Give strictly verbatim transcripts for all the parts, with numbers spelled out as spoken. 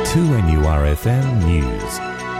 two N U R F M News.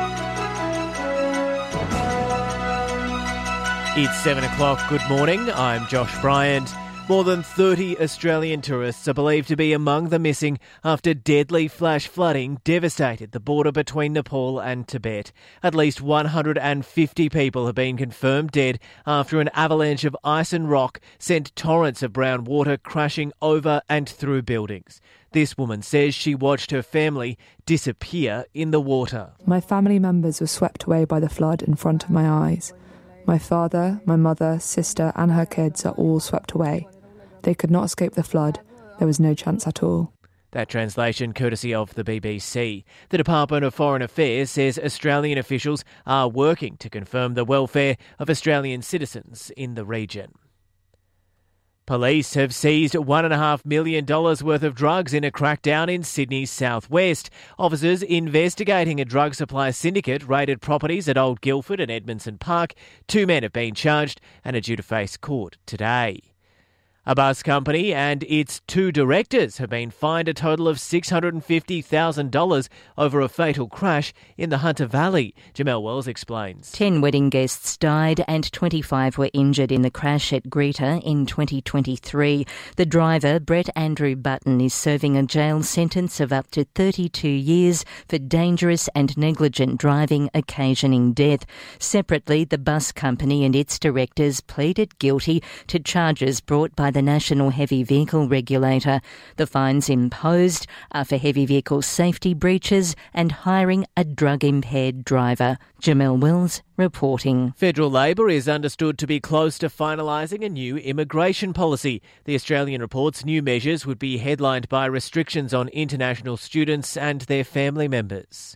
It's seven o'clock. Good morning. I'm Josh Bryant. More than thirty Australian tourists are believed to be among the missing after deadly flash flooding devastated the border between Nepal and Tibet. At least one hundred fifty people have been confirmed dead after an avalanche of ice and rock sent torrents of brown water crashing over and through buildings. This woman says she watched her family disappear in the water. My family members were swept away by the flood in front of my eyes. My father, my mother, sister and her kids are all swept away. They could not escape the flood. There was no chance at all. That translation courtesy of the B B C. The Department of Foreign Affairs says Australian officials are working to confirm the welfare of Australian citizens in the region. Police have seized one point five million dollars worth of drugs in a crackdown in Sydney's southwest. Officers investigating a drug supply syndicate raided properties at Old Guildford and Edmondson Park. Two men have been charged and are due to face court today. A bus company and its two directors have been fined a total of six hundred fifty thousand dollars over a fatal crash in the Hunter Valley. Jamelle Wells explains. Ten wedding guests died and twenty-five were injured in the crash at Greta in twenty twenty-three. The driver, Brett Andrew Button, is serving a jail sentence of up to thirty-two years for dangerous and negligent driving occasioning death. Separately, the bus company and its directors pleaded guilty to charges brought by the National Heavy Vehicle Regulator. The fines imposed are for heavy vehicle safety breaches and hiring a drug-impaired driver. Jamelle Wells reporting. Federal Labor is understood to be close to finalising a new immigration policy. The Australian reports new measures would be headlined by restrictions on international students and their family members.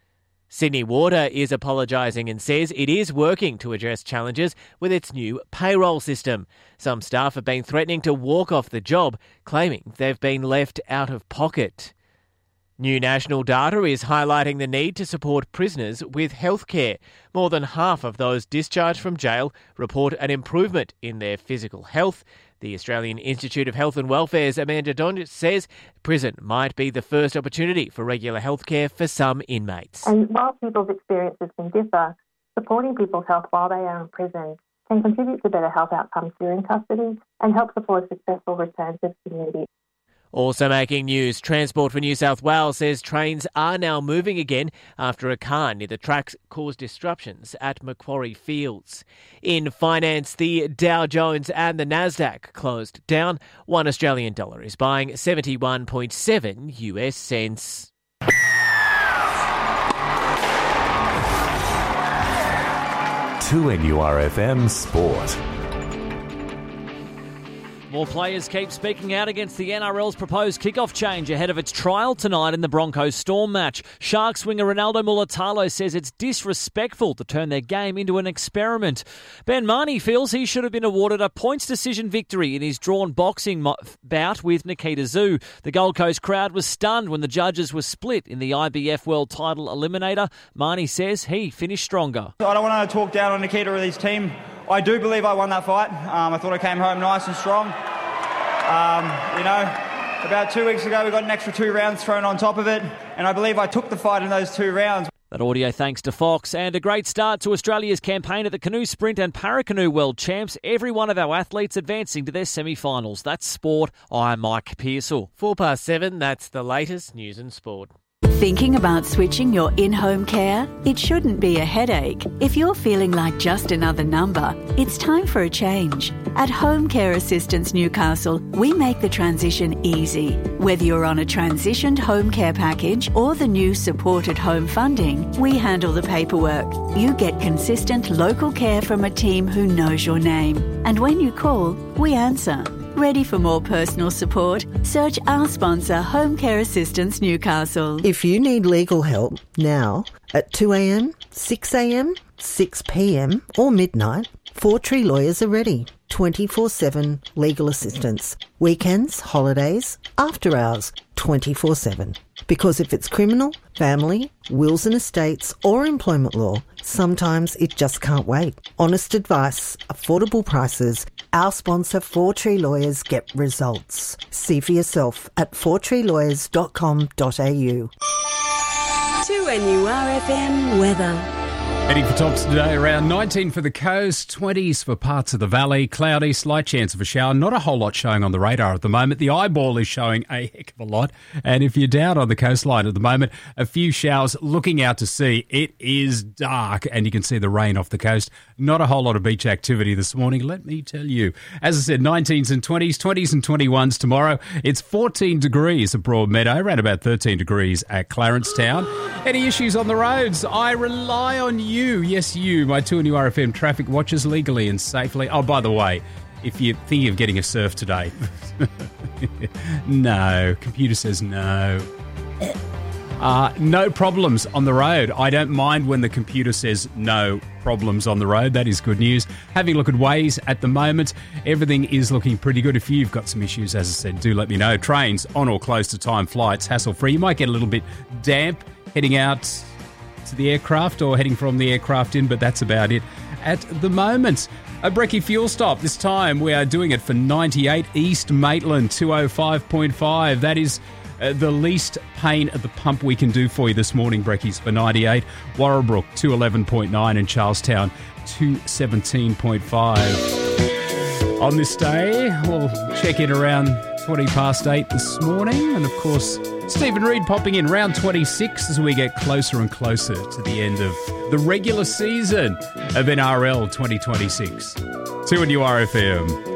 Sydney Water is apologising and says it is working to address challenges with its new payroll system. Some staff have been threatening to walk off the job, claiming they've been left out of pocket. New national data is highlighting the need to support prisoners with healthcare. More than half of those discharged from jail report an improvement in their physical health. The Australian Institute of Health and Welfare's Amanda Donich says prison might be the first opportunity for regular healthcare for some inmates. And while people's experiences can differ, supporting people's health while they are in prison can contribute to better health outcomes during custody and help support a successful return to the community. Also making news, Transport for New South Wales says trains are now moving again after a car near the tracks caused disruptions at Macquarie Fields. In finance, the Dow Jones and the Nasdaq closed down. One Australian dollar is buying seventy-one point seven U S cents. two N U R F M Sport. More players keep speaking out against the N R L's proposed kickoff change ahead of its trial tonight in the Broncos-Storm match. Sharks winger Ronaldo Mulitalo says it's disrespectful to turn their game into an experiment. Ben Mahoney feels he should have been awarded a points decision victory in his drawn boxing mo- bout with Nikita Tszyu. The Gold Coast crowd was stunned when the judges were split in the I B F World Title Eliminator. Mahoney says he finished stronger. I don't want to talk down on Nikita or his team. I do believe I won that fight. Um, I thought I came home nice and strong. Um, you know, about two weeks ago we got an extra two rounds thrown on top of it, and I believe I took the fight in those two rounds. That audio thanks to Fox, and a great start to Australia's campaign at the Canoe Sprint and Paracanoe World Champs. Every one of our athletes advancing to their semi-finals. That's sport. I'm Mike Pearsall. Four past seven, that's the latest news and sport. Thinking about switching your in-home care? It shouldn't be a headache. If you're feeling like just another number, it's time for a change. At Home Care Assistance Newcastle, we make the transition easy. Whether you're on a transitioned home care package or the new supported home funding, we handle the paperwork. You get consistent local care from a team who knows your name. And when you call, we answer. Ready for more personal support? Search our sponsor, Home Care Assistance Newcastle. If you need legal help now at two a.m, six a.m, six p.m or midnight, Four Tree Lawyers are ready. twenty-four seven legal assistance. Weekends, holidays, after hours, twenty-four seven. Because if it's criminal, family, wills and estates or employment law, sometimes it just can't wait. Honest advice, affordable prices. Our sponsor, Four Tree Lawyers, get results. See for yourself at four tree lawyers dot com dot a u. two N U R F M weather. Heading for tops today, around nineteen for the coast, twenties for parts of the valley, cloudy, slight chance of a shower. Not a whole lot showing on the radar at the moment. The eyeball is showing a heck of a lot. And if you're down on the coastline at the moment, a few showers looking out to sea. It is dark and you can see the rain off the coast. Not a whole lot of beach activity this morning, let me tell you. As I said, nineteens and twenties, twenties and twenty-ones tomorrow. It's fourteen degrees at Broadmeadow, around about thirteen degrees at Clarence Town. Any issues on the roads? I rely on you. You, yes you, my two N U R F M traffic watchers legally and safely. Oh, by the way, if you're thinking of getting a surf today, no, computer says no. Uh, no problems on the road. I don't mind when the computer says no problems on the road. That is good news. Having a look at Waze at the moment, everything is looking pretty good. If you've got some issues, as I said, do let me know. Trains on or close to time flights, hassle-free. You might get a little bit damp heading out to the aircraft or heading from the aircraft in, but that's about it at the moment. A brekkie fuel stop. This time we are doing it for ninety-eight East Maitland, two oh five point five. That is uh, the least pain at the pump we can do for you this morning, brekkies, for ninety-eight. Warrabrook, two eleven point nine, and Charlestown, two seventeen point five. On this day, we'll check in around twenty past eight this morning, and of course Stephen Reid popping in round twenty-six as we get closer and closer to the end of the regular season of N R L twenty twenty-six. two N U R F M.